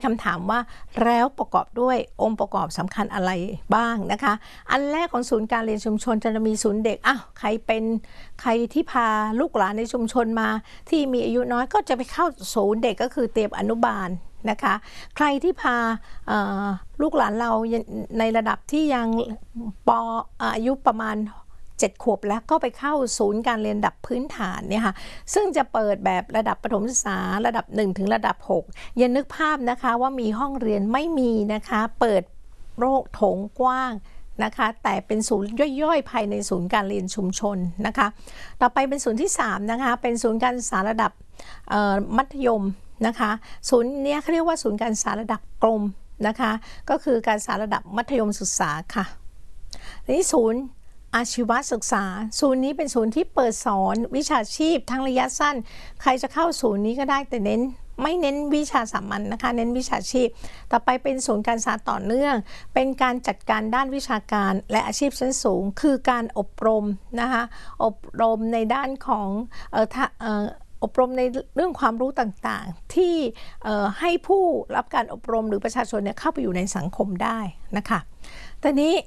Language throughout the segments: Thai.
คำถามว่าแล้วประกอบด้วยองค์ประกอบสำคัญอะไรบ้างนะคะอันแรกของศูนย์การเรียนชุมชนจะมีศูนย์เด็กใครที่พาลูกหลานในชุมชนมาที่มีอายุน้อยก็จะไปเข้าศูนย์เด็กก็คือเตรียมอนุบาลนะคะใครที่พาลูกหลานเราในระดับที่ยังอายุประมาณ7 ขวบแล้วก็ไปเข้าศูนย์การเรียนระดับพื้นฐานเนี่ยค่ะซึ่งจะเปิดแบบระดับประถมศึกษาระดับ1ถึงระดับ6อย่านึกภาพนะคะว่ามีห้องเรียนไม่มีนะคะเปิดโล่งโถงกว้างนะคะแต่เป็นศูนย์ย่อยๆภายในศูนย์การเรียนชุมชนนะคะต่อไปเป็นศูนย์ที่3นะคะเป็นศูนย์การศึกษาระดับมัธยมนะคะศูนย์นี้เขาเรียกว่าศูนย์การศึกษาระดับกรมนะคะก็คือการศึกษาระดับมัธยมศึกษาค่ะนี่ศูนย์อาชีวศึกษาศูนย์นี้เป็นศูนย์ที่เปิดสอนวิชาชีพทั้งระยะสั้นใครจะเข้าศูนย์นี้ก็ได้แต่ไม่เน้นวิชาสามัญนะคะเน้นวิชาชีพต่อไปเป็นศูนย์การศึกษาต่อเนื่องเป็นการจัดการด้านวิชาการและอาชีพชั้นสูงคือการอบรมนะคะอบรมในด้านของอบรมในเรื่องความรู้ต่างๆที่ให้ผู้รับการอบรมหรือประชาชนเนี่ยเข้าไปอยู่ในสังคมได้นะคะตอนนี้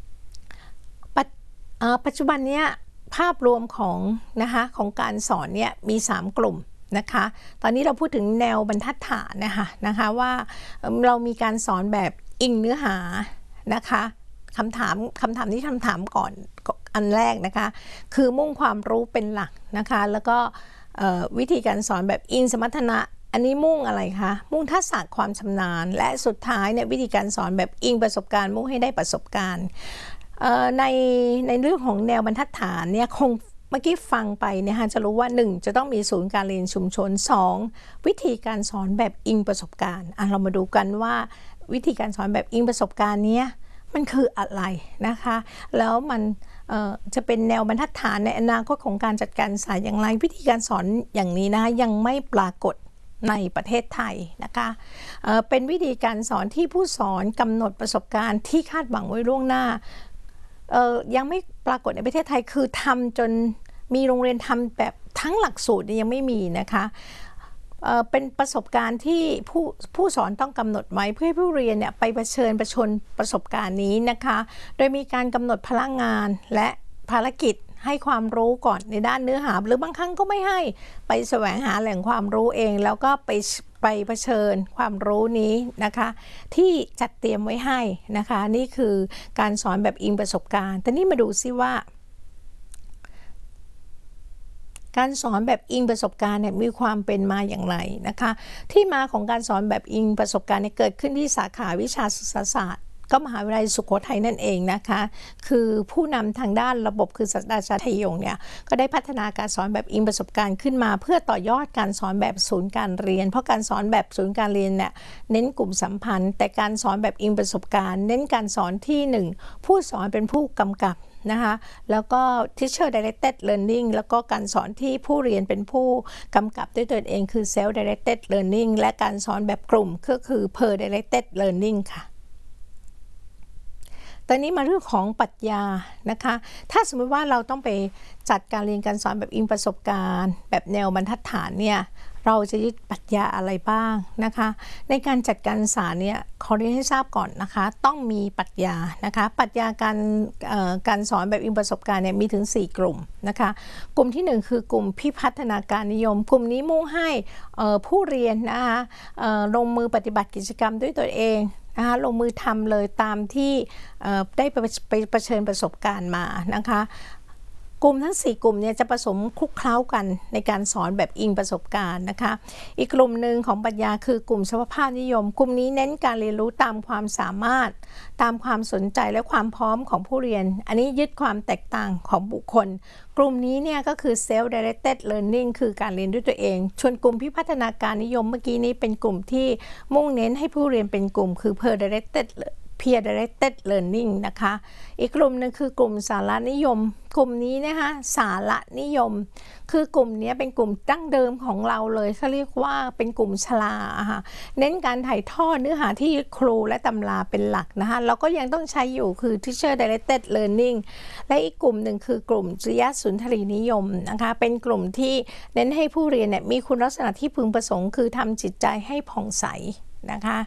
ปัจจุบันเนี้ยภาพรวมของการสอนเนี่ยมี3 กลุ่มนะคะตอนนี้เราพูดถึงแนวบรรทัดฐานนะคะว่าเรามีการสอนแบบอิงเนื้อหานะคะคำถามนี้คำถามก่อนอันแรกนะคะคือมุ่งความรู้เป็นหลักนะคะแล้วก็วิธีการสอนแบบอิงสมรรถนะอันนี้มุ่งอะไรคะมุ่งทักษะความชำนาญและสุดท้ายเนี่ยวิธีการสอนแบบอิงประสบการณ์มุ่งให้ได้ประสบการณ์ในเรื่องของแนวบรรทัดฐานเนี่ยคงเมื่อกี้ฟังไปเนี่ยจะรู้ว่า1จะต้องมีศูนย์การเรียนชุมชน2วิธีการสอนแบบอิงประสบการณ์เรามาดูกันว่าวิธีการสอนแบบอิงประสบการณ์เนี้ยมันคืออะไรนะคะแล้วมันจะเป็นแนวบรรทัดฐานในอนาคตของการจัดการศึกษาอย่างไรวิธีการสอนอย่างนี้นะคะยังไม่ปรากฏในประเทศไทยนะคะเป็นวิธีการสอนที่ผู้สอนกำหนดประสบการณ์ที่คาดหวังไว้ล่วงหน้ายังไม่ปรากฏในประเทศไทยคือทำจนมีโรงเรียนทำแบบทั้งหลักสูตรยังไม่มีนะคะเป็นประสบการณ์ที่ผู้สอนต้องกำหนดไว้เพื่อให้ผู้เรียนเนี่ยไปประชนประสบการณ์นี้นะคะโดยมีการกำหนดพลังงานและภารกิจให้ความรู้ก่อนในด้านเนื้อหาหรือบางครั้งก็ไม่ให้ไปแสวงหาแหล่งความรู้เองแล้วก็ไปเผชิญความรู้นี้นะคะที่จัดเตรียมไว้ให้นะคะนี่คือการสอนแบบอิงประสบการณ์แต่นี่มาดูซิว่าการสอนแบบอิงประสบการณ์เนี่ยมีความเป็นมาอย่างไรนะคะที่มาของการสอนแบบอิงประสบการณ์เนี่ยเกิดขึ้นที่สาขาวิชาศึกษาศาสตร์ก็มหาวิทยาลัยสุโขทัยนั่นเองนะคะคือผู้นำทางด้านระบบคือศาสตราจารย์ไทยยงเนี่ยก็ได้พัฒนาการสอนแบบอิงประสบการณ์ขึ้นมาเพื่อต่อยอดการสอนแบบศูนย์การเรียนเพราะการสอนแบบศูนย์การเรียนเนี่ยเน้นกลุ่มสัมพันธ์แต่การสอนแบบอิงประสบการณ์เน้นการสอนที่1ผู้สอนเป็นผู้กำกับนะคะแล้วก็ Teacher Directed Learning แล้วก็การสอนที่ผู้เรียนเป็นผู้กำกับด้วยตนเองคือ Self Directed Learning และการสอนแบบกลุ่มก็คือ Per Directed Learning ค่ะตอนนี้มาเรื่องของปรัชญานะคะถ้าสมมติว่าเราต้องไปจัดการเรียนการสอนแบบอิงประสบการณ์แบบแนวบรรทัดฐานเนี่ยเราจะยึดปรัชญาอะไรบ้างนะคะในการจัดการศึกษาเนี่ยขอเรียนให้ทราบก่อนนะคะต้องมีปรัชญานะคะปรัชญาการสอนแบบอิงประสบการณ์เนี่ยมีถึง4 กลุ่มนะคะกลุ่มที่1คือกลุ่มพิพัฒนาการนิยมกลุ่มนี้มุ่งให้ผู้เรียนนะคะลงมือปฏิบัติกิจกรรมด้วยตัวเองลงมือทำเลยตามที่ได้ไปเผชิญประสบการณ์มานะคะกลุ่มทั้ง4 กลุ่มเนี่ยจะผสมคลุกเคล้ากันในการสอนแบบอิงประสบการณ์นะคะอีกกลุ่มหนึ่งของปรัชญาคือกลุ่มชีวภาพนิยมกลุ่มนี้เน้นการเรียนรู้ตามความสามารถตามความสนใจและความพร้อมของผู้เรียนอันนี้ยึดความแตกต่างของบุคคลกลุ่มนี้เนี่ยก็คือ Self Directed Learning คือการเรียนด้วยตัวเองส่วนกลุ่มพิพัฒนาการนิยมเมื่อกี้นี้เป็นกลุ่มที่มุ่งเน้นให้ผู้เรียนเป็นกลุ่มคือ Peer Directed Learning นะคะอีกกลุ่มหนึ่งคือกลุ่มสาระนิยมกลุ่มนี้นะคะสาระนิยมคือกลุ่มนี้เป็นกลุ่มดั้งเดิมของเราเลยเขาเรียกว่าเป็นกลุ่มชลาค่ะเน้นการถ่ายทอดเนื้อหาที่ครูและตำราเป็นหลักนะคะเราก็ยังต้องใช้อยู่คือ Teacher Directed Learning และอีกกลุ่มหนึ่งคือกลุ่มจริยสุนทรีนิยมนะคะเป็นกลุ่มที่เน้นให้ผู้เรียนเนี่ยมีคุณลักษณะที่พึงประสงค์คือทำจิตใจให้ผ่องใสนะคะ